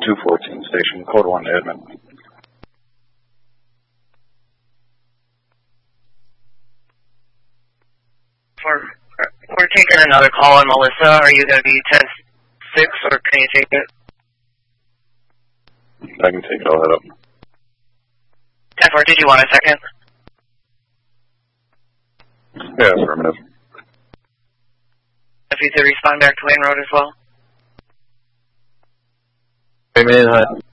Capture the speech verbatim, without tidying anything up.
two fourteen station, code one to admin. We're, we're taking another call on Melissa. Are you going to be ten six or can you take it? I can take it, I'll head up. ten four, did you want a second? Yeah, affirmative. If you could respond back to Lane Road as well. Hey, man, hi.